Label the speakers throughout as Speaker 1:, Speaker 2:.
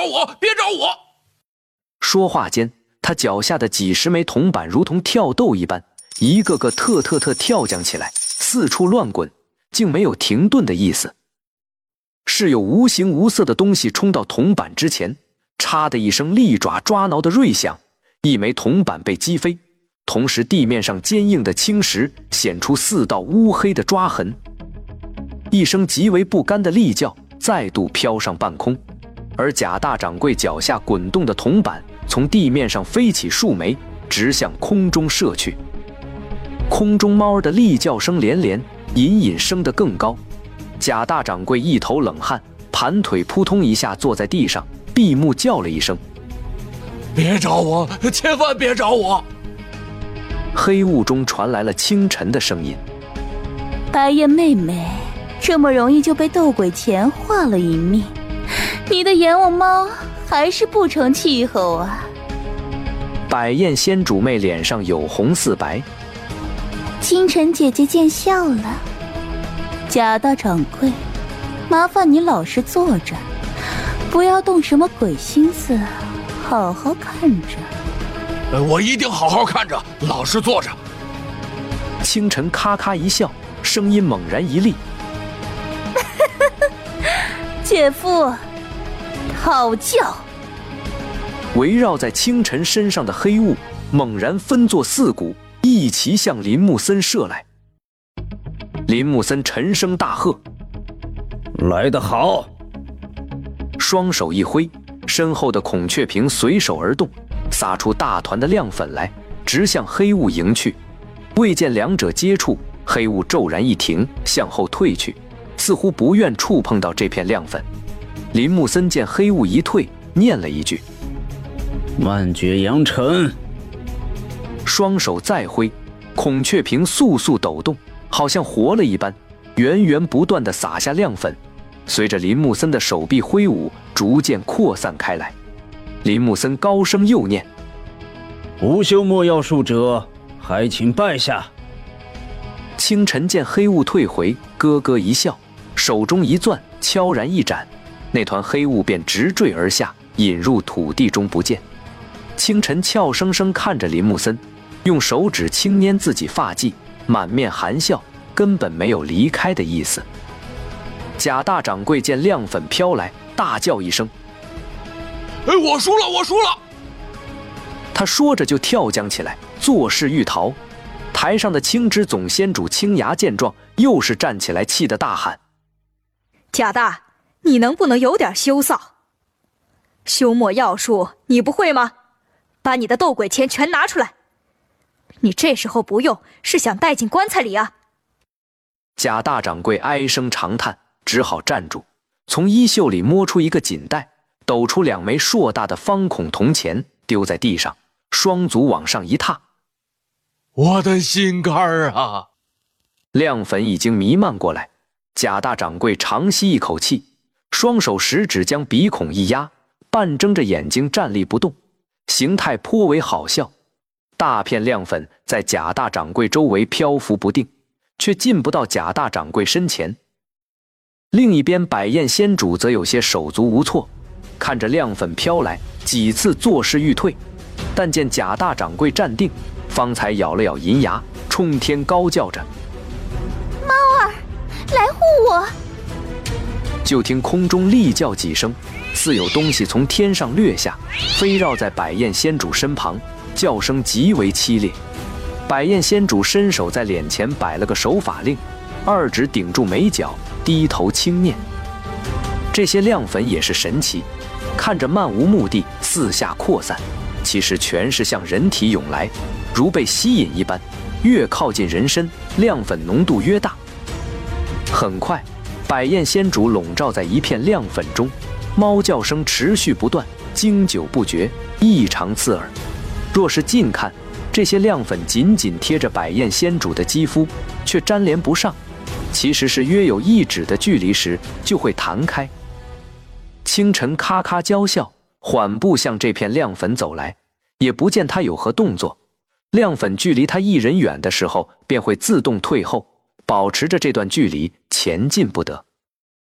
Speaker 1: 找我，别找我！
Speaker 2: 说话间，他脚下的几十枚铜板如同跳豆一般，一个个特跳将起来，四处乱滚，竟没有停顿的意思。是有无形无色的东西冲到铜板之前，嚓的一声利爪抓挠的锐响，一枚铜板被击飞，同时地面上坚硬的青石显出4道乌黑的抓痕。一声极为不甘的厉叫再度飘上半空，而贾大掌柜脚下滚动的铜板从地面上飞起数枚，直向空中射去。空中猫儿的厉叫声连连，隐隐升得更高。贾大掌柜一头冷汗，盘腿扑通一下坐在地上，闭目叫了一声：“
Speaker 1: 别找我，千万别找我！”
Speaker 2: 黑雾中传来了清晨的声音：“
Speaker 3: 白燕妹妹，这么容易就被斗鬼钳化了一命，你的阎王猫还是不成气候啊！”
Speaker 2: 百燕仙主妹脸上有红似白：“
Speaker 3: 清晨姐姐见笑了。贾大掌柜，麻烦你老实坐着，不要动什么鬼心思，好好看着。”
Speaker 1: 我一定好好看着，老实坐着。
Speaker 2: 清晨咔咔一笑，声音猛然一厉：“
Speaker 3: 姐夫，好叫！”
Speaker 2: 围绕在清晨身上的黑雾猛然分作4股，一齐向林木森射来。林木森沉声大喝：“
Speaker 4: 来得好！”
Speaker 2: 双手一挥，身后的孔雀屏随手而动，撒出大团的亮粉来，直向黑雾迎去。未见两者接触，黑雾骤然一停，向后退去，似乎不愿触碰到这片亮粉。林木森见黑雾一退，念了一句：“
Speaker 4: 慢绝扬尘。”
Speaker 2: 双手再挥，孔雀屏簌簌抖动，好像活了一般，源源不断地洒下亮粉，随着林木森的手臂挥舞，逐渐扩散开来。林木森高声又念：“
Speaker 4: 无修莫要术者，还请拜下。”
Speaker 2: 清晨见黑雾退回，咯咯一笑，手中一攥，悄然一展，那团黑雾便直坠而下，引入土地中不见。清晨俏生生看着林木森，用手指轻捻自己发髻，满面含笑，根本没有离开的意思。贾大掌柜见亮粉飘来，大叫一声：“
Speaker 1: 我输了，我输了！”
Speaker 2: 他说着就跳将起来，作势欲逃。台上的青之总仙主青牙见状，又是站起来，气得大喊：“
Speaker 5: 贾大，你能不能有点羞臊？修墨药术你不会吗？把你的斗鬼钳全拿出来！你这时候不用，是想带进棺材里啊！”
Speaker 2: 贾大掌柜唉声长叹，只好站住，从衣袖里摸出一个锦袋，抖出2枚硕大的方孔铜钱，丢在地上，双足往上一踏。
Speaker 1: 我的心肝儿啊！
Speaker 2: 亮粉已经弥漫过来，贾大掌柜长吸一口气，双手食指将鼻孔一压，半睁着眼睛站立不动，形态颇为好笑。大片亮粉在贾大掌柜周围漂浮不定，却进不到贾大掌柜身前。另一边百燕仙主则有些手足无措，看着亮粉飘来，几次作势欲退，但见贾大掌柜站定，方才咬了咬银牙，冲天高叫着：“
Speaker 3: 猫儿，来护我！”
Speaker 2: 就听空中厉叫几声，似有东西从天上掠下，飞绕在百燕仙主身旁，叫声极为凄烈。百燕仙主伸手在脸前摆了个手法令，2指顶住眉角，低头轻念。这些亮粉也是神奇，看着漫无目的，四下扩散，其实全是向人体涌来，如被吸引一般，越靠近人身，亮粉浓度越大。很快，百燕仙主笼罩在一片亮粉中，猫叫声持续不断，经久不绝，异常刺耳。若是近看，这些亮粉紧紧贴着百燕仙主的肌肤，却沾连不上，其实是约有1指的距离时就会弹开。清晨咔咔娇笑，缓步向这片亮粉走来，也不见他有何动作。亮粉距离他1人远的时候，便会自动退后，保持着这段距离前进不得。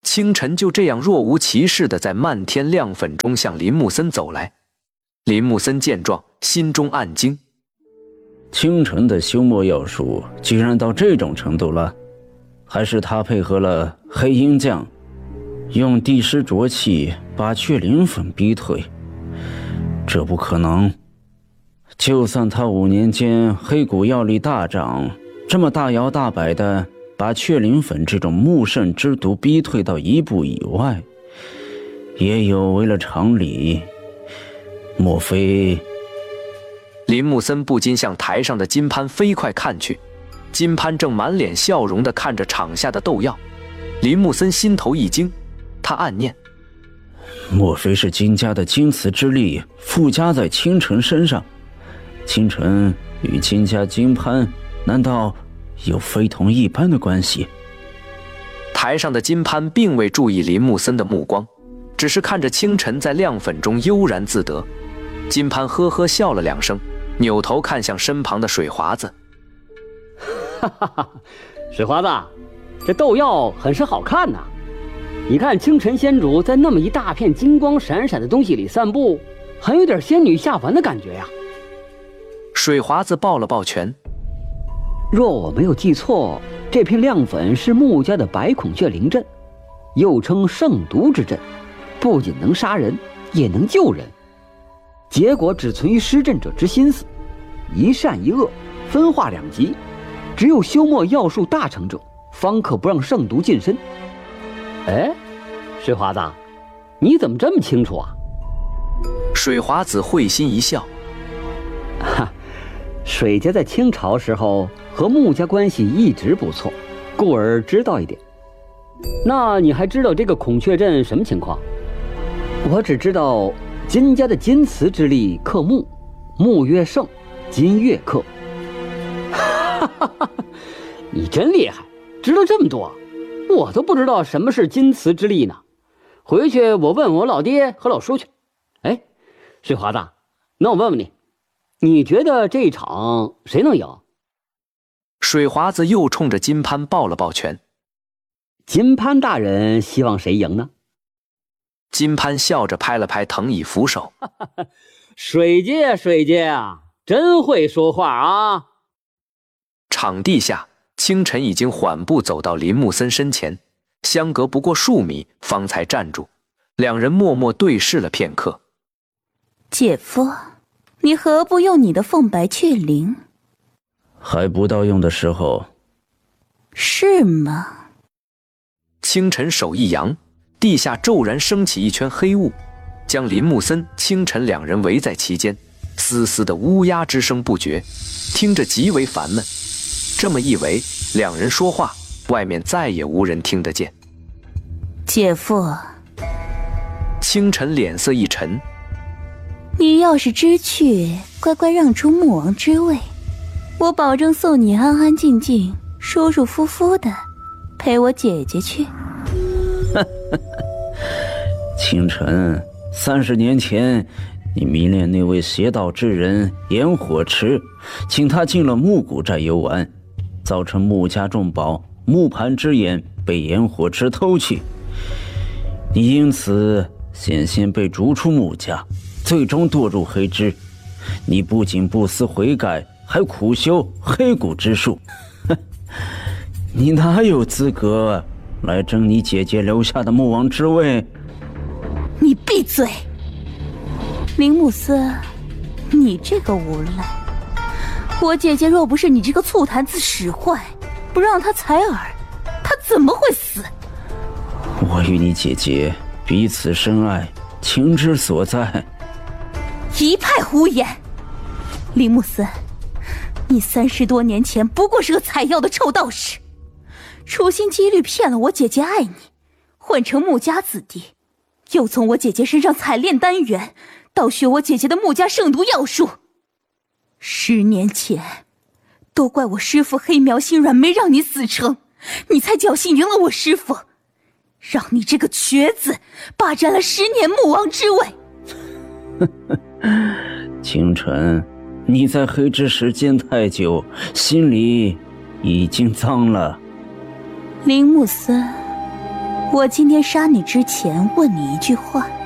Speaker 2: 清晨就这样若无其事地在漫天亮粉中向林木森走来。林木森见状，心中暗惊：
Speaker 4: 清晨的修墨药术居然到这种程度了，还是他配合了黑鹰将，用地师浊气把雀灵粉逼退？这不可能。就算他5年间黑谷药力大涨，这么大摇大摆的把雀灵粉这种木圣之毒逼退到1步以外，也有违了常理。莫非……
Speaker 2: 林木森不禁向台上的金潘飞快看去，金潘正满脸笑容地看着场下的斗药。林木森心头一惊，他暗念：
Speaker 4: 莫非是金家的金瓷之力附加在清晨身上？清晨与金家金潘难道有非同一般的关系？
Speaker 2: 台上的金潘并未注意林木森的目光，只是看着清晨在亮粉中悠然自得。金潘呵呵笑了2声，扭头看向身旁的水华子：
Speaker 6: 哈哈哈，水华子，这斗药很是好看呐！你看清晨仙主在那么一大片金光闪闪的东西里散步，很有点仙女下凡的感觉呀。
Speaker 2: 水华子抱了抱拳：
Speaker 6: 若我没有记错，这片亮粉是穆家的白孔雀灵阵，又称圣毒之阵，不仅能杀人，也能救人。结果只存于施阵者之心思，一善一恶分化2极，只有修墨药术大成者方可不让圣毒近身。哎，水华子，你怎么这么清楚啊？
Speaker 2: 水华子会心一笑：
Speaker 6: 哈，水家在清朝时候和穆家关系一直不错，故而知道一点。那你还知道这个孔雀阵什么情况？我只知道金家的金瓷之力克木，木越盛，金越克。哈哈哈，你真厉害，知道这么多，我都不知道什么是金瓷之力呢。回去我问我老爹和老叔去。哎，水华子，那我问问你，你觉得这一场谁能赢？
Speaker 2: 水华子又冲着金潘抱了抱拳：
Speaker 6: 金潘大人希望谁赢呢？
Speaker 2: 金潘笑着拍了拍藤椅扶手：
Speaker 6: 水姐啊，真会说话啊！
Speaker 2: 场地下，清晨已经缓步走到林木森身前，相隔不过数米，方才站住。2人默默对视了片刻。
Speaker 3: 姐夫，你何不用你的凤白雀灵？
Speaker 4: 还不到用的时候。
Speaker 3: 是吗？
Speaker 2: 清晨手一扬，地下骤然升起一圈黑雾，将林木森、清晨2人围在其间，丝丝的乌鸦之声不绝，听着极为烦闷。这么一围，2人说话，外面再也无人听得见。
Speaker 3: 姐夫，
Speaker 2: 清晨脸色一沉：
Speaker 3: 你要是知趣，乖乖让出穆王之位，我保证送你安安静静、舒舒服服的陪我姐姐去。
Speaker 4: 清晨，30年前你迷恋那位邪道之人炎火池，请他进了木谷寨游玩，造成穆家重宝木盘之眼被炎火池偷去，你因此险些被逐出穆家，最终堕入黑支。你不仅不思悔改，还苦修黑谷之术，你哪有资格来争你姐姐留下的穆王之位？
Speaker 3: 你闭嘴！林木斯，你这个无赖，我姐姐若不是你这个醋坛子使坏，不让她采耳，她怎么会死？
Speaker 4: 我与你姐姐彼此深爱，情之所在。
Speaker 3: 一派胡言！林木森，你30多年前不过是个采药的臭道士，处心积虑骗了我姐姐爱你，混成穆家子弟，又从我姐姐身上采炼丹元，盗学我姐姐的穆家圣毒药术。10年前，都怪我师父黑苗心软，没让你死成，你才侥幸赢了我师父，让你这个瘸子霸占了10年穆王之位。
Speaker 4: 清晨，你在黑之时间太久，心里已经脏了。
Speaker 3: 林木森， 我今天杀你之前问你一句话。